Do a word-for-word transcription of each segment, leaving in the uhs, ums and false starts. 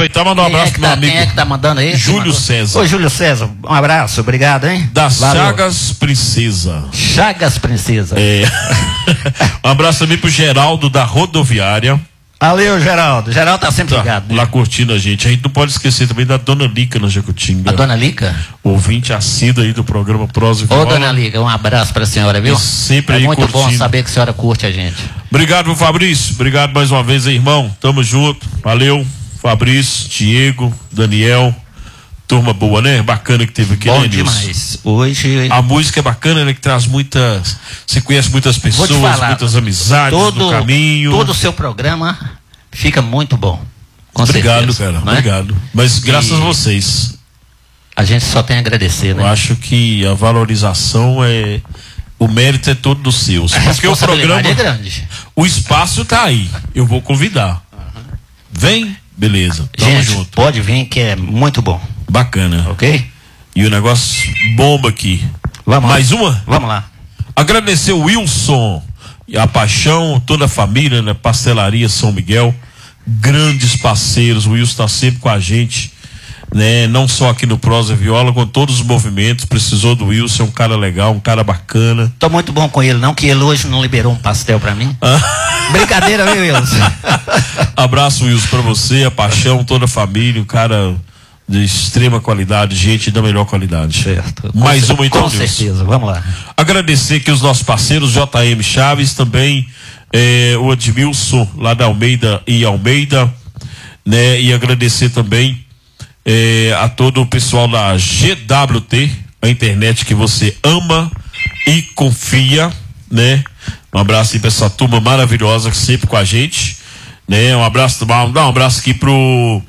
aproveitar e mandar um Quem abraço é pro meu tá, amigo. Quem é que tá mandando aí? Júlio César. Ô, Júlio César, um abraço, obrigado, hein? Das Valeu. Chagas Princesa. Chagas Princesa. É. Um abraço também pro Geraldo da Rodoviária. Valeu, Geraldo. Geraldo tá sempre Tá, ligado. Né? lá curtindo a gente. A gente não pode esquecer também da Dona Lica na Jacutinga. A Dona Lica? Ouvinte assíduo aí do programa Prosa e Ô, Viola. Dona Lica, um abraço pra senhora, viu? E sempre é aí muito curtindo. bom saber que a senhora curte a gente. Obrigado, meu Fabrício. Obrigado mais uma vez aí, irmão. Tamo junto. Valeu. Fabrício, Diego, Daniel. Turma boa, né? Bacana que teve aqui, Bom né, Nilson? demais. Hoje... A música é bacana, né? Que traz muitas... Você conhece muitas pessoas, Vou te falar, muitas amizades todo, no caminho. Todo o seu programa fica muito bom. Com Obrigado, certeza, cara. não é? Obrigado. Mas graças E a vocês. A gente só tem a agradecer, né? Eu acho que a valorização é... O mérito é todo dos seus. A Porque o programa... é grande. O espaço tá aí. Eu vou convidar. Vem? Beleza. Tamo Gente, junto. pode vir que é muito bom. Bacana. Ok? E o negócio bomba aqui. Vamos Mais lá. uma? Vamos lá. Agradecer o Wilson e a Paixão, toda a família, né? Pastelaria São Miguel. Grandes parceiros. O Wilson tá sempre com a gente, né? Não só aqui no Prosa e Viola, com todos os movimentos. Precisou do Wilson, é um cara legal, um cara bacana. Tô muito bom com ele, não, que ele hoje não liberou um pastel pra mim. Ah. Brincadeira, viu, Wilson? Abraço, Wilson, pra você, a Paixão, toda a família, um cara de extrema qualidade, gente da melhor qualidade. Certo. Mais com uma então, Com Nilson. certeza, vamos lá. Agradecer aqui os nossos parceiros, J M Chaves, também eh, o Edmilson, lá da Almeida e Almeida, né? E agradecer também eh, a todo o pessoal da G W T, a internet que você ama e confia, né? Um abraço aí pra essa turma maravilhosa que sempre com a gente, né? Um abraço, dá um abraço aqui pro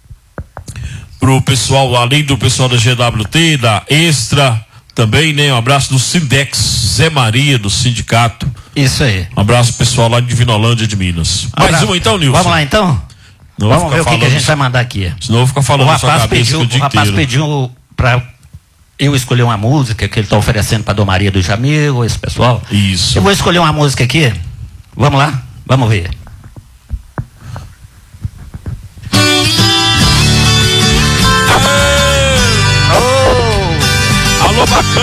pro pessoal, além do pessoal da G W T, da Extra, também, né? Um abraço do Sindex, Zé Maria, do sindicato. Isso aí. Um abraço pessoal lá de Vinolândia de Minas. Mais Abraço. uma então, Nilson. Vamos lá então? Não Vamos ver o que, que a falando- gente vai mandar aqui. Senão eu vou ficar O falando na sua rapaz, cabeça pediu, o dia o rapaz inteiro. pediu pra eu escolher uma música que ele tá oferecendo pra Dom Maria do Jamil, esse pessoal. Isso. Eu vou escolher uma música aqui. Vamos lá? Vamos ver. Alô, bacana.